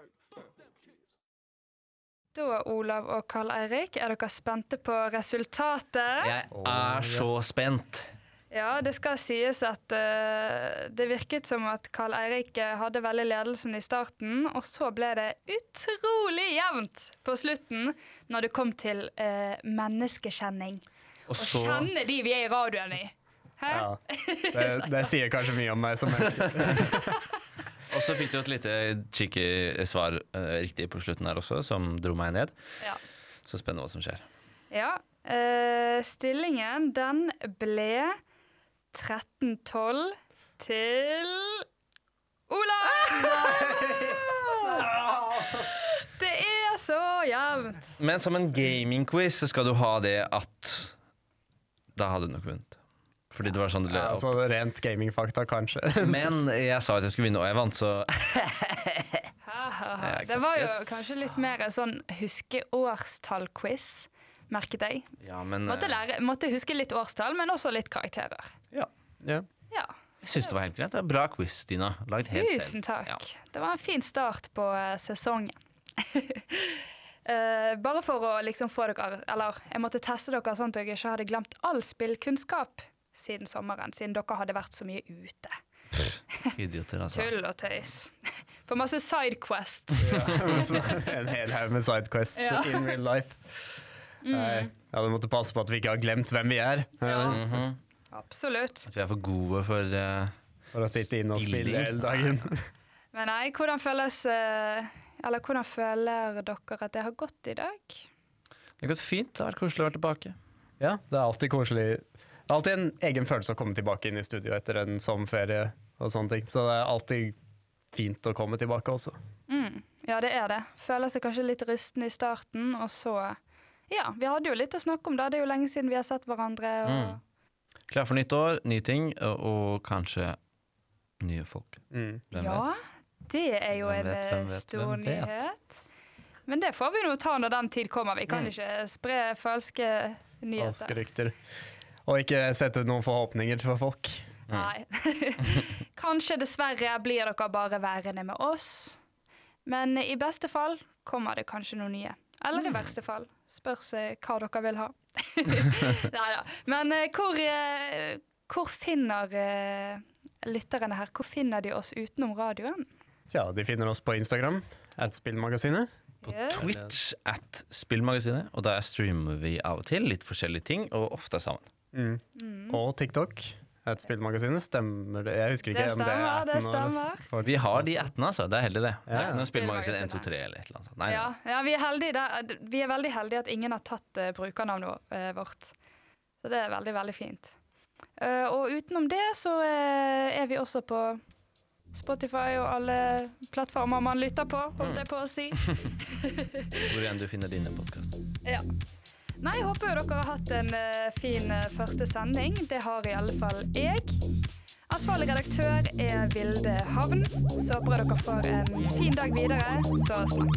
Da, Olav og Karl Eirik, dere spente på resultatet? Jeg så spent. Ja, det skal sies at det virket som at Karl Eirik hadde veldig ledelsen i starten, og så ble det utrolig jevnt på slutten når det kom til menneskekjenning. Og kjenne de vi i radioen i. Hæ? Ja, det sier kanskje mye om meg som menneske. Og så fikk du et lite cheeky svar riktig på slutten her også, som dro meg ned. Ja. Så spennende hva som skjer. Ja, stillingen den ble 13-12 til Olav! Det er så jevnt. Men som en gaming-quiz så skal du ha det at da hadde du nok vunnet. Fordi det var sånn det altså rent gamingfakta, kanskje. Men jeg sa at jeg skulle vinne, og jeg vant, så Det var jo kanskje litt mer sånn huske-årstall-quiz, merket jeg. Ja, men måtte huske litt årstall, men også litt karakterer. Ja. Ja. Jeg synes det var helt greit. Det er bra quiz, Stina. Laget helt selv. Tusen takk. Ja. Det var en fin start på sesongen. Bare for å liksom få dere, eller jeg måtte teste dere sånn at jeg ikke hadde glemt all spillkunnskap siden sommeren, siden dere hadde vært så mye ute. Idioter, altså. Tull og tøys. For masse sidequest. En hel haug med sidequests in real life. Nei, du måtte passe på at vi ikke har glemt hvem vi er. Ja, absolutt. At vi er for gode for å sitte inne og spille hele dagen. Men nei, hvordan føler dere at det har gått i dag? Det har gått fint, det har vært koselig å være tilbake. Ja, det er alltid koselig. Det er alltid en egen følelse å komme tilbake inn i studio etter en sommerferie og sånne ting. Så det er alltid fint å komme tilbake også. Ja, det er det. Føler seg kanskje litt rusten i starten, og så... Ja, vi hadde jo litt å snakke om da. Det er jo lenge siden vi har sett hverandre. Og... Klar for nytt år, nye ting, og kanskje nye folk. Hvem vet? Det er jo en stor nyhet. Men det får vi nå ta når den tid kommer. Vi kan ikke spre falske nyheter. Falske rykter. Og ikke sette noen forhåpninger til folk. Nei. Kanskje dessverre blir dere bare værende med oss. Men i beste fall kommer det kanskje noe nye. Eller i verste fall. Spørs hva dere vil ha. Neida. Men hvor finner lytterne her? Hvor finner de oss utenom radioen? Ja, de finner oss på Instagram, @spillmagasinet. På Twitch @spillmagasinet, og der streamer vi av og til litt forskjellige ting, og ofte sammen. Og TikTok @spillmagasinet, stemmer det? Jeg husker ikke om det er det stemmer. Vi har de 18, altså, det er heldig det. Det er ikke noe spillmagasinet 1, 2, 3 eller et eller annet. Nei. Ja, vi er heldige der. Vi er veldig heldige at ingen har tatt brukernavnet vårt. Så det er veldig, veldig fint. Og utenom det så er vi også på Spotify og alle plattformer man lytter på, holdt jeg på å si. Hvor enn du finner dine podcast. Ja. Nei, jeg håper jo dere har hatt en fin første sending. Det har i alle fall jeg. Ansvarlig redaktør er Vilde Havn. Så håper jeg dere får en fin dag videre. Så snakkes.